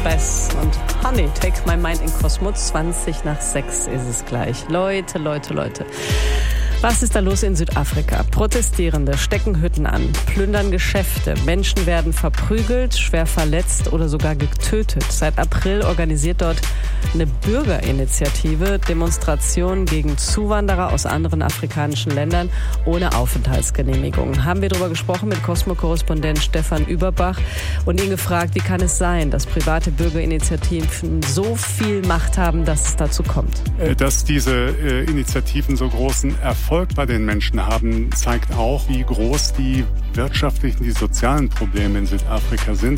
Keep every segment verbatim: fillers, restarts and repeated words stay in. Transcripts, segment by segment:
Bess und Honey, Take My Mind in Cosmo. zwanzig nach sechs ist es gleich. Leute, Leute, Leute. Was ist da los in Südafrika? Protestierende stecken Hütten an, plündern Geschäfte, Menschen werden verprügelt, schwer verletzt oder sogar getötet. Seit April organisiert dort eine Bürgerinitiative Demonstrationen gegen Zuwanderer aus anderen afrikanischen Ländern ohne Aufenthaltsgenehmigung. Haben wir darüber gesprochen mit Cosmo-Korrespondent Stefan Überbach und ihn gefragt, wie kann es sein, dass private Bürgerinitiativen so viel Macht haben, dass es dazu kommt? Dass diese äh, Initiativen so großen Erfolg bei den Menschen haben, zeigt auch, wie groß die wirtschaftlichen, die sozialen Probleme in Südafrika sind.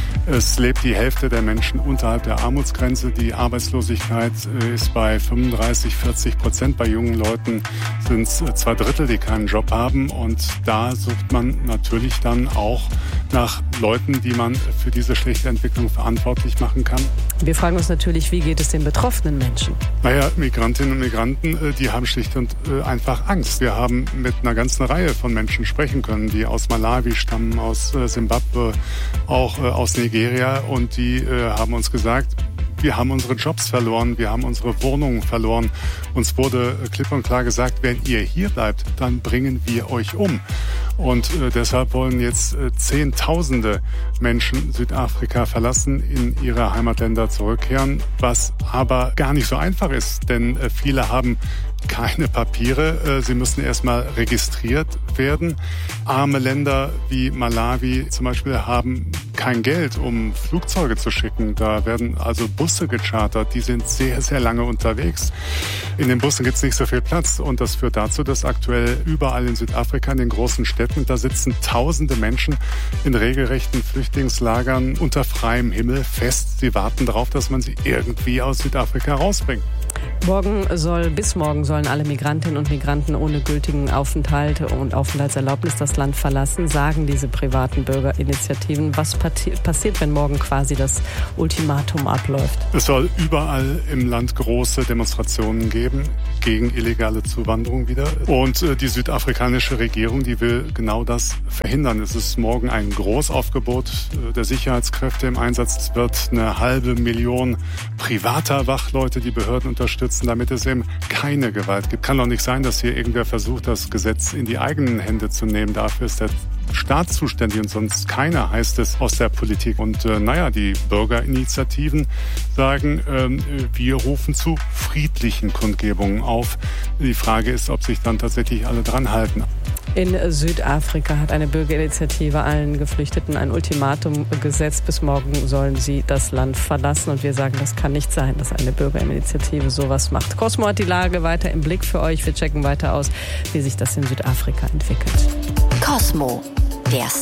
Es lebt die Hälfte der Menschen unterhalb der Armutsgrenze. Die Arbeitslosigkeit ist bei fünfunddreißig, vierzig Prozent. Bei jungen Leuten sind es zwei Drittel, die keinen Job haben. Und da sucht man natürlich dann auch nach Leuten, die man für diese schlechte Entwicklung verantwortlich machen kann. Wir fragen uns natürlich, wie geht es den betroffenen Menschen? Naja, Migrantinnen und Migranten, die haben schlicht und einfach Angst. Wir haben mit einer ganzen Reihe von Menschen sprechen können, die aus Malawi stammen, aus Simbabwe, auch aus Nigeria. Und die äh, haben uns gesagt, wir haben unsere Jobs verloren, wir haben unsere Wohnungen verloren. Uns wurde äh, klipp und klar gesagt, wenn ihr hier bleibt, dann bringen wir euch um. Und äh, deshalb wollen jetzt äh, Zehntausende Menschen Südafrika verlassen, in ihre Heimatländer zurückkehren, was aber gar nicht so einfach ist, denn äh, viele haben keine Papiere. Sie müssen erstmal registriert werden. Arme Länder wie Malawi zum Beispiel haben kein Geld, um Flugzeuge zu schicken. Da werden also Busse gechartert. Die sind sehr, sehr lange unterwegs. In den Bussen gibt es nicht so viel Platz. Und das führt dazu, dass aktuell überall in Südafrika, in den großen Städten, da sitzen tausende Menschen in regelrechten Flüchtlingslagern unter freiem Himmel fest. Sie warten darauf, dass man sie irgendwie aus Südafrika rausbringt. Morgen soll, bis morgen sollen alle Migrantinnen und Migranten ohne gültigen Aufenthalt und Aufenthaltserlaubnis das Land verlassen, sagen diese privaten Bürgerinitiativen. Was passiert, wenn morgen quasi das Ultimatum abläuft? Es soll überall im Land große Demonstrationen geben gegen illegale Zuwanderung wieder. Und äh, die südafrikanische Regierung, die will genau das verhindern. Es ist morgen ein Großaufgebot äh, der Sicherheitskräfte im Einsatz. Es wird eine halbe Million privater Wachleute die Behörden unterstützen, damit es eben keine Gewalt gibt. Kann doch nicht sein, dass hier irgendwer versucht, das Gesetz in die eigenen Hände zu nehmen. Dafür ist der Staat zuständig und sonst keiner, heißt es aus der Politik. Und äh, naja, die Bürgerinitiativen sagen, äh, wir rufen zu friedlichen Kundgebungen auf. Die Frage ist, ob sich dann tatsächlich alle dran halten. In Südafrika hat eine Bürgerinitiative allen Geflüchteten ein Ultimatum gesetzt. Bis morgen sollen sie das Land verlassen. Und wir sagen, das kann nicht sein, dass eine Bürgerinitiative sowas macht. Cosmo hat die Lage weiter im Blick für euch. Wir checken weiter aus, wie sich das in Südafrika entwickelt. Cosmo, der